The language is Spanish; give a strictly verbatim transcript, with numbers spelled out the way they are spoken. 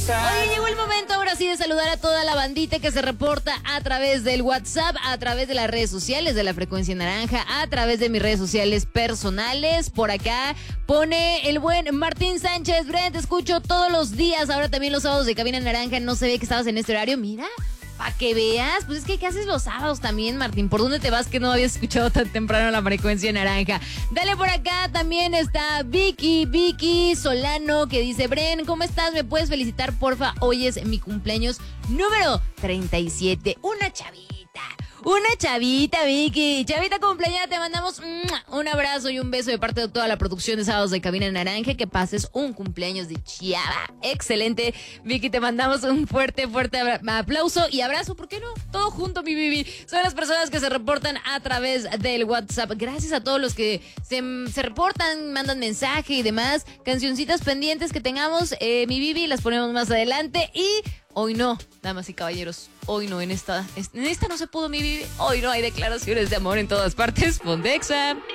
Exa. Oye, llegó el momento ahora sí de saludar a toda la bandita que se reporta a través del WhatsApp, a través de las redes sociales de la Frecuencia Naranja, a través de mis redes sociales personales. Por acá pone el buen Martín Sánchez. Brent, te escucho todos los días, ahora también los sábados de Cabina Naranja. No sabía que estabas en este horario. Mira, para que veas, pues es que ¿qué haces los sábados también, Martín? ¿Por dónde te vas que no habías escuchado tan temprano la Frecuencia Naranja? Dale por acá, también está Vicky, Vicky Solano, que dice: Bren, ¿cómo estás? ¿Me puedes felicitar, porfa? Hoy es mi cumpleaños número treinta y siete. Una chavita. Una chavita, Vicky. Chavita cumpleañera, te mandamos un abrazo y un beso de parte de toda la producción de Sábados de Cabina Naranja. Que pases un cumpleaños de chava. Excelente, Vicky, te mandamos un fuerte, fuerte aplauso y abrazo. ¿Por qué no? Todo junto, mi Vivi. Son las personas que se reportan a través del WhatsApp. Gracias a todos los que se, se reportan, mandan mensaje y demás. Cancioncitas pendientes que tengamos, eh, mi Vivi, las ponemos más adelante. Y hoy no, damas y caballeros, hoy no, en esta, en esta no se pudo, mi Vivi. Hoy no hay declaraciones de amor en todas partes. Ponte Exa.